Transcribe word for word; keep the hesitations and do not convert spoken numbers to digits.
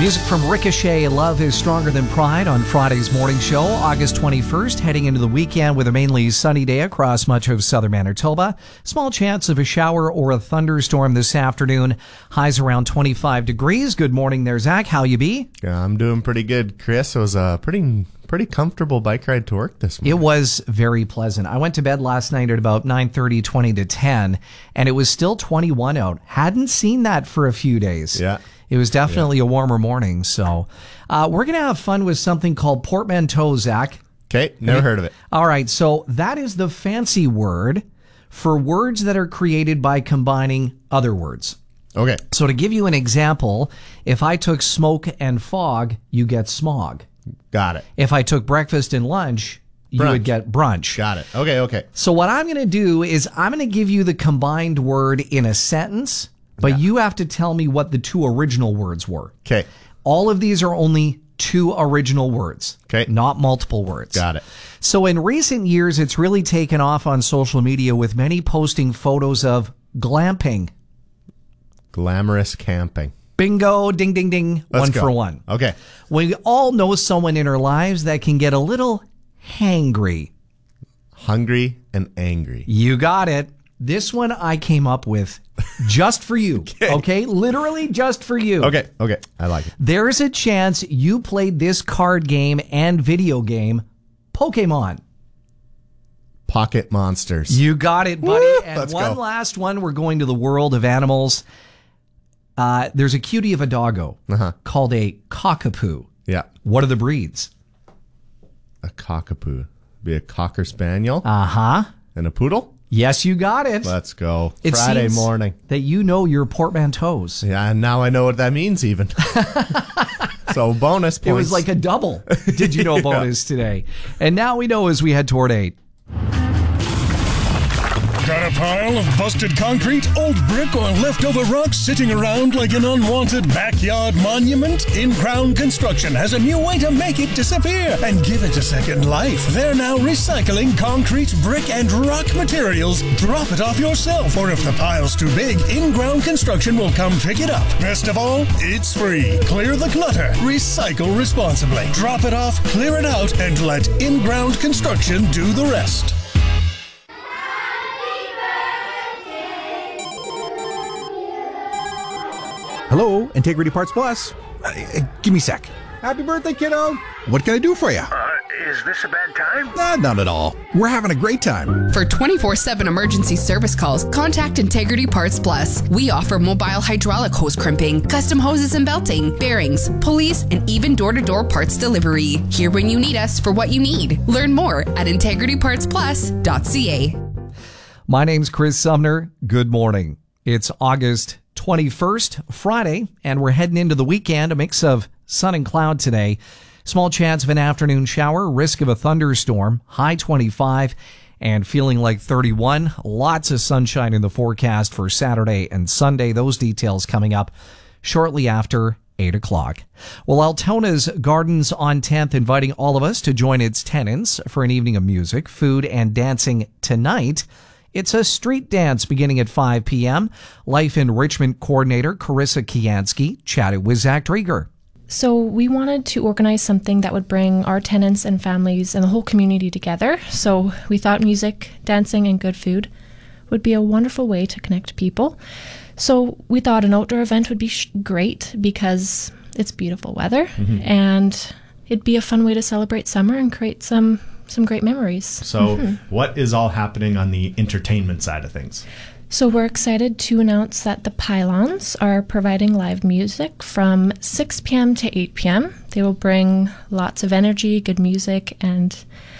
Music from Ricochet, Love is Stronger Than Pride on Friday's morning show, August twenty-first, heading into the weekend with a mainly sunny day across much of southern Manitoba. Small chance of a shower or a thunderstorm this afternoon. Highs around twenty-five degrees. Good morning there, Zach. How you be? Yeah, I'm doing pretty good, Chris. It was a pretty pretty comfortable bike ride to work this morning. It was very pleasant. I went to bed last night at about nine thirty, twenty to ten, and it was still twenty-one out. Hadn't seen that for a few days. Yeah. It was definitely yeah. a warmer morning. So uh, we're going to have fun with something called portmanteau, Zach. Okay, never heard of it. All right, so that is the fancy word for words that are created by combining other words. Okay. So to give you an example, if I took smoke and fog, you get smog. Got it. If I took breakfast and lunch, you Brunch. would get brunch. Got it. Okay, okay. So what I'm going to do is I'm going to give you the combined word in a sentence, but Yeah. you have to tell me what the two original words were. Okay. All of these are only two original words, Okay. not multiple words. Got it. So in recent years, it's really taken off on social media with many posting photos of glamping. Glamorous camping. Bingo, ding, ding, ding, Let's one go. for one. Okay. We all know someone in our lives that can get a little hangry. Hungry and angry. You got it. This one I came up with just for you. okay. okay? Literally just for you. Okay, okay. I like it. There's a chance you played this card game and video game, Pokemon. Pocket monsters. You got it, buddy. Woo! And Let's one go. last one. We're going to the world of animals. Uh, there's a cutie of a doggo Uh-huh. called a cockapoo. Yeah. What are the breeds? A cockapoo. Be a cocker spaniel Uh-huh. and a poodle. Yes, you got it. Let's go. It Friday seems morning. that you know your portmanteaus. Yeah, and now I know what that means even. So bonus points. It was like a double. Did you know bonus today? And now we know as we head toward eight. Got a pile of busted concrete, old brick, or leftover rocks sitting around like an unwanted backyard monument? In-Crown Construction has a new way to make it disappear and give it a second life. They're now recycling concrete, brick, and rock materials. Drop it off yourself, or if the pile's too big, In-Ground Construction will come pick it up. Best of all, it's free. Clear the clutter. Recycle responsibly. Drop it off, clear it out, and let In-Ground Construction do the rest. Hello, Integrity Parts Plus. Uh, uh, give me a sec. Happy birthday, kiddo. What can I do for you? Uh, is this a bad time? Uh, not at all. We're having a great time. For twenty-four seven emergency service calls, contact Integrity Parts Plus. We offer mobile hydraulic hose crimping, custom hoses and belting, bearings, pulleys, and even door-to-door parts delivery. Here when you need us for what you need. Learn more at integrity parts plus dot c a. My name's Chris Sumner. Good morning. It's August twenty-first, Friday, and we're heading into the weekend. A mix of sun and cloud today. Small chance of an afternoon shower, risk of a thunderstorm, high twenty-five, and feeling like thirty-one. Lots of sunshine in the forecast for Saturday and Sunday. Those details coming up shortly after eight o'clock. Well, Altona's Gardens on tenth inviting all of us to join its tenants for an evening of music, food, and dancing tonight. It's a street dance beginning at five p.m. Life Enrichment Coordinator Carissa Kiansky chatted with Zach Drieger. So we wanted to organize something that would bring our tenants and families and the whole community together. So we thought music, dancing, and good food would be a wonderful way to connect people. So we thought an outdoor event would be sh- great because it's beautiful weather, mm-hmm. and it'd be a fun way to celebrate summer and create some some great memories. So mm-hmm. What is all happening on the entertainment side of things? So we're excited to announce that the Pylons are providing live music from six p.m. to eight p.m. They will bring lots of energy, good music, and